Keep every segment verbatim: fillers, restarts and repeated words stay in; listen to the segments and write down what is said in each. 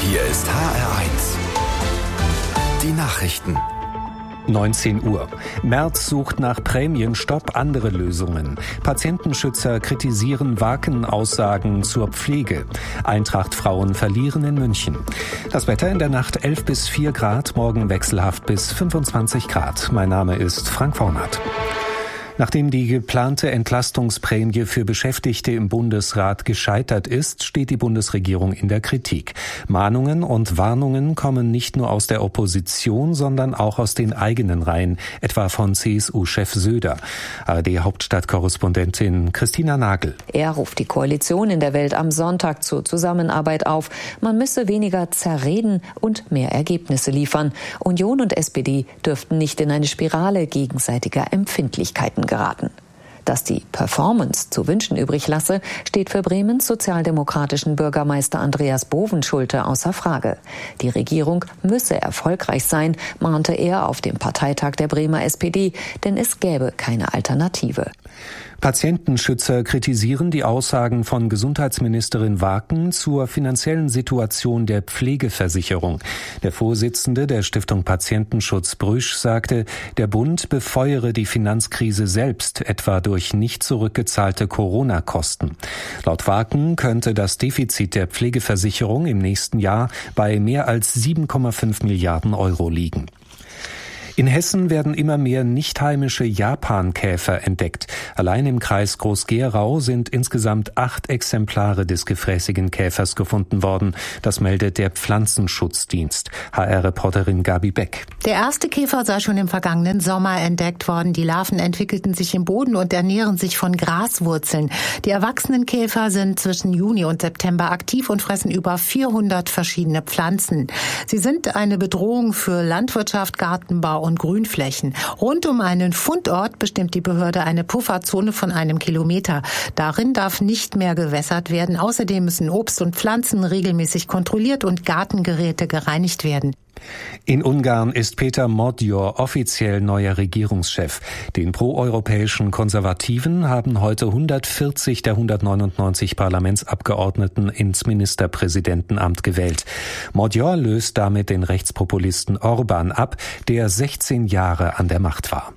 Hier ist H R eins. Die Nachrichten. neunzehn Uhr. Merz sucht nach Prämienstopp andere Lösungen. Patientenschützer kritisieren Waken-Aussagen zur Pflege. Eintracht-Frauen verlieren in München. Das Wetter in der Nacht elf bis vier Grad, morgen wechselhaft bis fünfundzwanzig Grad. Mein Name ist Frank Vornat. Nachdem die geplante Entlastungsprämie für Beschäftigte im Bundesrat gescheitert ist, steht die Bundesregierung in der Kritik. Mahnungen und Warnungen kommen nicht nur aus der Opposition, sondern auch aus den eigenen Reihen, etwa von C S U-Chef Söder. A R D-Hauptstadtkorrespondentin Christina Nagel. Er ruft die Koalition in der Welt am Sonntag zur Zusammenarbeit auf. Man müsse weniger zerreden und mehr Ergebnisse liefern. Union und S P D dürften nicht in eine Spirale gegenseitiger Empfindlichkeiten geraten. Dass die Performance zu wünschen übrig lasse, steht für Bremens sozialdemokratischen Bürgermeister Andreas Bovenschulte außer Frage. Die Regierung müsse erfolgreich sein, mahnte er auf dem Parteitag der Bremer S P D, denn es gäbe keine Alternative. Patientenschützer kritisieren die Aussagen von Gesundheitsministerin Waken zur finanziellen Situation der Pflegeversicherung. Der Vorsitzende der Stiftung Patientenschutz Brüsch sagte, der Bund befeuere die Finanzkrise selbst, etwa durch nicht zurückgezahlte Corona-Kosten. Laut Waken könnte das Defizit der Pflegeversicherung im nächsten Jahr bei mehr als sieben Komma fünf Milliarden Euro liegen. In Hessen werden immer mehr nicht-heimische Japankäfer entdeckt. Allein im Kreis Groß-Gerau sind insgesamt acht Exemplare des gefräßigen Käfers gefunden worden. Das meldet der Pflanzenschutzdienst. H R-Reporterin Gabi Beck. Der erste Käfer sei schon im vergangenen Sommer entdeckt worden. Die Larven entwickelten sich im Boden und ernähren sich von Graswurzeln. Die erwachsenen Käfer sind zwischen Juni und September aktiv und fressen über vierhundert verschiedene Pflanzen. Sie sind eine Bedrohung für Landwirtschaft, Gartenbau und und Grünflächen. Rund um einen Fundort bestimmt die Behörde eine Pufferzone von einem Kilometer. Darin darf nicht mehr gewässert werden. Außerdem müssen Obst und Pflanzen regelmäßig kontrolliert und Gartengeräte gereinigt werden. In Ungarn ist Peter Modjor offiziell neuer Regierungschef. Den proeuropäischen Konservativen haben heute hundertvierzig der hundertneunundneunzig Parlamentsabgeordneten ins Ministerpräsidentenamt gewählt. Modjor löst damit den Rechtspopulisten Orban ab, der sechzehn Jahre an der Macht war.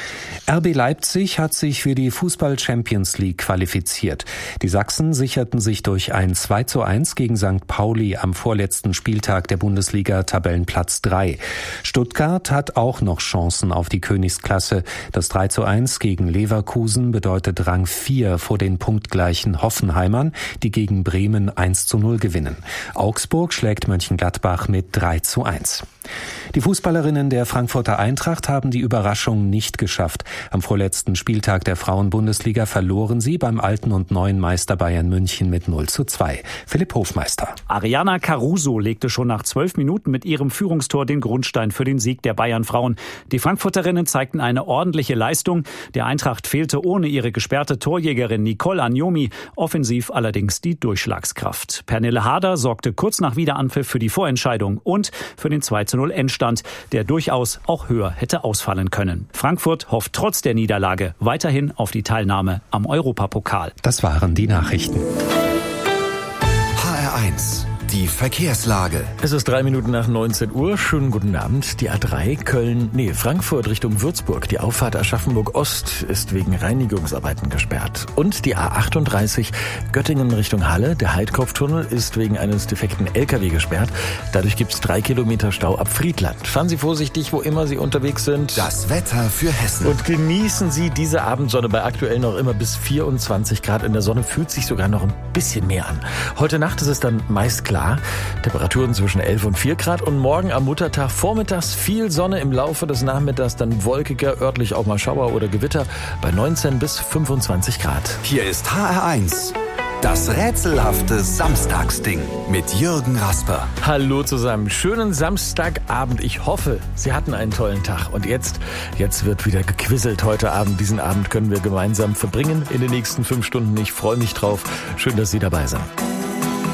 R B Leipzig hat sich für die Fußball-Champions League qualifiziert. Die Sachsen sicherten sich durch ein zwei zu eins gegen Sankt Pauli am vorletzten Spieltag der Bundesliga Tabellenplatz drei. Stuttgart hat auch noch Chancen auf die Königsklasse. Das drei zu eins gegen Leverkusen bedeutet Rang vier vor den punktgleichen Hoffenheimern, die gegen Bremen eins zu null gewinnen. Augsburg schlägt Mönchengladbach mit drei zu eins. Die Fußballerinnen der Frankfurter Eintracht haben die Überraschung nicht geschafft. Am vorletzten Spieltag der Frauen-Bundesliga verloren sie beim alten und neuen Meister Bayern München mit null zu zwei. Philipp Hofmeister. Ariana Caruso legte schon nach zwölf Minuten mit ihrem Führungstor den Grundstein für den Sieg der Bayern-Frauen. Die Frankfurterinnen zeigten eine ordentliche Leistung. Der Eintracht fehlte ohne ihre gesperrte Torjägerin Nicole Agnomi offensiv allerdings die Durchschlagskraft. Pernille Harder sorgte kurz nach Wiederanpfiff für die Vorentscheidung und für den zwei zu null Endstand, der durchaus auch höher hätte ausfallen können. Frankfurt hofft trotz der Niederlage weiterhin auf die Teilnahme am Europapokal. Das waren die Nachrichten. H R eins. Die Verkehrslage. Es ist drei Minuten nach neunzehn Uhr. Schönen guten Abend. Die A drei Köln, nee, Frankfurt Richtung Würzburg. Die Auffahrt Aschaffenburg Ost ist wegen Reinigungsarbeiten gesperrt. Und die A achtunddreißig Göttingen Richtung Halle. Der Heidkopftunnel ist wegen eines defekten L K W gesperrt. Dadurch gibt es drei Kilometer Stau ab Friedland. Fahren Sie vorsichtig, wo immer Sie unterwegs sind. Das Wetter für Hessen. Und genießen Sie diese Abendsonne bei aktuell noch immer bis vierundzwanzig Grad. In der Sonne fühlt sich sogar noch ein bisschen mehr an. Heute Nacht ist es dann meist klar. Temperaturen zwischen elf und vier Grad und morgen am Muttertag vormittags viel Sonne, im Laufe des Nachmittags dann wolkiger, örtlich auch mal Schauer oder Gewitter bei neunzehn bis fünfundzwanzig Grad. Hier ist H R eins. Das rätselhafte Samstagsding mit Jürgen Rasper. Hallo zusammen, schönen Samstagabend. Ich hoffe, Sie hatten einen tollen Tag. Und jetzt, jetzt wird wieder gequizelt heute Abend. Diesen Abend können wir gemeinsam verbringen in den nächsten fünf Stunden. Ich freue mich drauf. Schön, dass Sie dabei sind.